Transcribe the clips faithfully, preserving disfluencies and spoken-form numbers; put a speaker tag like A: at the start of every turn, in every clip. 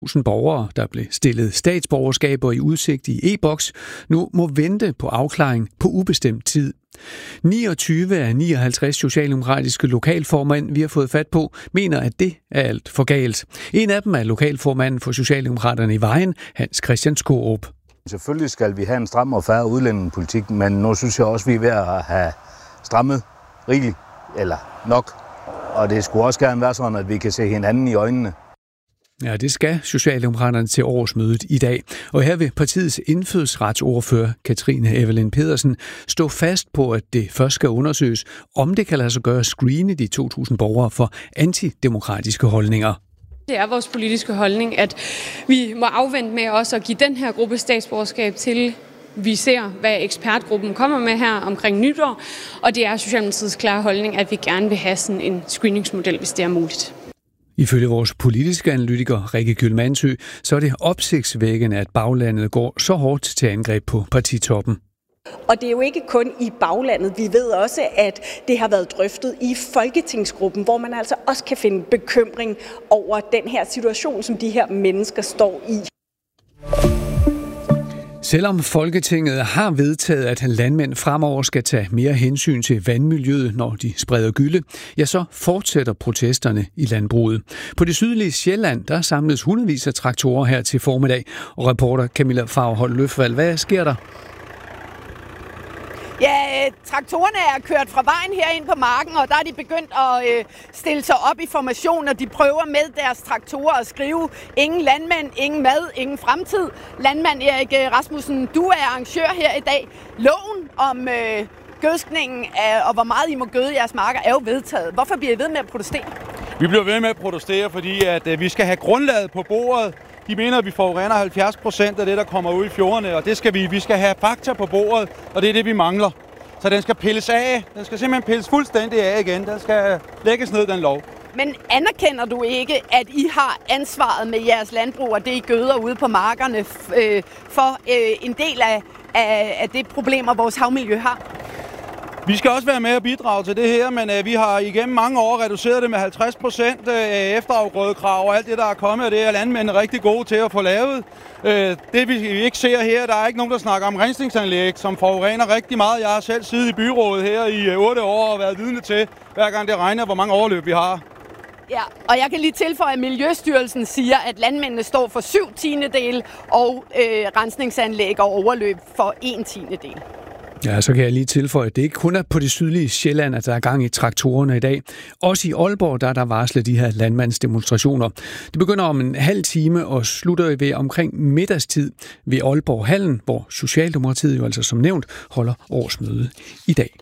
A: tusind borgere, der blev stillet statsborgerskaber i udsigt i e-boks, nu må vente på afklaring på ubestemt tid. niogtyve af nioghalvtreds socialdemokratiske lokalformænd, vi har fået fat på, mener, at det er alt for galt. En af dem er lokalformanden for Socialdemokraterne i Vejen, Hans Christian Skaarup.
B: Selvfølgelig skal vi have en stram og fair udlændingepolitik, men nu synes jeg også, vi er ved at have strammet rigeligt, eller nok. Og det skulle også gerne være sådan, at vi kan se hinanden i øjnene.
A: Ja, det skal Socialdemokraterne til årsmødet i dag. Og her vil partiets indfødsretsordfører, Katrine Evelyn Pedersen, stå fast på, at det først skal undersøges, om det kan lade sig gøre at screene de to tusind borgere for antidemokratiske holdninger.
C: Det er vores politiske holdning, at vi må afvente med også at give den her gruppe statsborgerskab til vi ser, hvad ekspertgruppen kommer med her omkring nytår, og det er Socialdemokratiets klare holdning, at vi gerne vil have sådan en screeningsmodel, hvis det er muligt.
A: Ifølge vores politiske analytiker Rikke Gyldmansø, så er det opsigtsvækkende, at baglandet går så hårdt til angreb på partitoppen.
D: Og det er jo ikke kun i baglandet. Vi ved også, at det har været drøftet i Folketingsgruppen, hvor man altså også kan finde bekymring over den her situation, som de her mennesker står i.
A: Selvom Folketinget har vedtaget, at landmænd fremover skal tage mere hensyn til vandmiljøet, når de spreder gylle, ja, så fortsætter protesterne i landbruget. På det sydlige Sjælland, der samles hundredvis af traktorer her til formiddag, og reporter Camilla Fagerholt Løfvald, hvad sker der?
E: Ja, traktorerne er kørt fra vejen her ind på marken, og der er de begyndt at øh, stille sig op i formation, og de prøver med deres traktorer at skrive ingen landmænd, ingen mad, ingen fremtid. Landmand Erik Rasmussen, du er arrangør her i dag. Loven om øh, gødskningen af, og hvor meget I må gøde jeres marker er jo vedtaget. Hvorfor bliver I ved med at protestere?
F: Vi bliver ved med at protestere, fordi at, øh, vi skal have grundlaget på bordet. De mener, at vi forurener halvfjerds procent af det, der kommer ud i fjordene, og det skal vi. Vi skal have fakta på bordet, og det er det, vi mangler. Så den skal pilles af. Den skal simpelthen pilles fuldstændig af igen. Den skal lægges ned, den lov.
E: Men anerkender du ikke, at I har ansvaret med jeres landbrug, og det I gøder ude på markerne, øh, for øh, en del af, af, af det problemer, vores havmiljø har?
F: Vi skal også være med at bidrage til det her, men øh, vi har igennem mange år reduceret det med halvtreds procent øh, efterafgrødekrav og alt det, der er kommet, og det er landmændene rigtig gode til at få lavet. Øh, det vi ikke ser her, der er ikke nogen, der snakker om rensningsanlæg, som forurener rigtig meget. Jeg har selv siddet i byrådet her i øh, otte år og været vidne til, hver gang det regner, hvor mange overløb vi har.
E: Ja, og jeg kan lige tilføje, at Miljøstyrelsen siger, at landmændene står for syv tiendedel og øh, rensningsanlæg og overløb for en tiendedel.
A: Ja, så kan jeg lige tilføje, at det ikke kun er på det sydlige Sjælland, at der er gang i traktorerne i dag. Også i Aalborg, der er der varslet de her landmandsdemonstrationer. Det begynder om en halv time og slutter ved omkring middagstid ved Aalborg Hallen, hvor Socialdemokratiet jo altså som nævnt holder årsmøde i dag.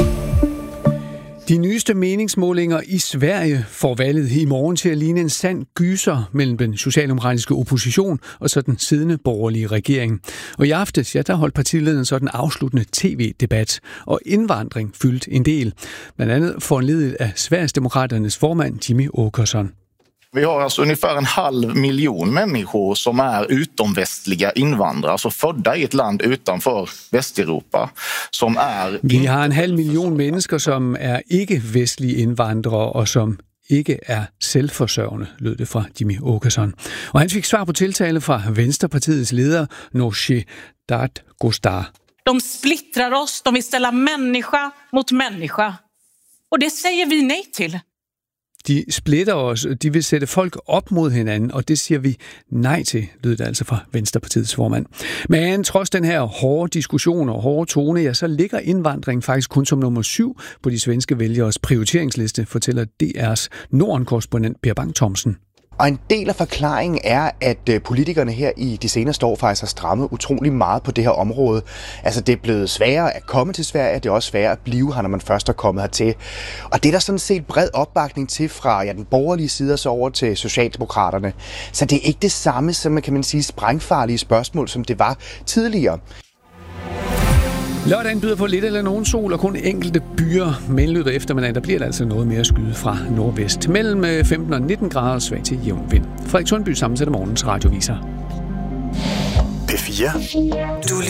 A: De nyeste meningsmålinger i Sverige får valget i morgen til at ligne en sand gyser mellem den socialdemokratiske opposition og så den siddende borgerlige regering. Og i aftes, ja, der holdt partilederen så den afsluttende tv-debat, og indvandring fyldte en del. Blandt andet foranlediget af Sverigesdemokraternes formand Jimmie Åkesson.
G: Vi har alltså ungefär en halv miljon människor som är utomvästliga invandrare, alltså födda i ett land utanför Västeuropa, som är...
A: Vi har en halv million mennesker, som er ikke-vestlige indvandrere og som ikke er selvforsørgende, lød det fra Jimmie Åkesson. Og han fik svar på tiltale fra Venstrepartiets leder, Nooshi Dadgostar.
H: De splittrar oss, de vill ställa människa mot människa. Och det säger vi nej till.
A: De splitter os, de vil sætte folk op mod hinanden, og det siger vi nej til, lød det altså fra Venstrepartiets formand. Men trods den her hårde diskussion og hårde tone, ja, så ligger indvandring faktisk kun som nummer syv på de svenske vælgeres prioriteringsliste, fortæller D R's Norden-korrespondent Per Bang Thomsen.
I: Og en del af forklaringen er, at politikerne her i de seneste år faktisk har strammet utrolig meget på det her område. Altså det er blevet sværere at komme til Sverige, det er også sværere at blive her, når man først er kommet hertil. Og det er der sådan set bred opbakning til fra ja, den borgerlige side og så over til Socialdemokraterne. Så det er ikke det samme som, kan man sige, sprængfarlige spørgsmål, som det var tidligere.
A: Lørdagen byder på lidt eller nogen sol og kun enkelte byer, men løbet af eftermiddagen, der bliver der altså noget mere skyde fra nordvest. Mellem femten og nitten grader svag til jævn vind. Frederik Sundby sammensætter morgens radioviser.
J: P fire. Du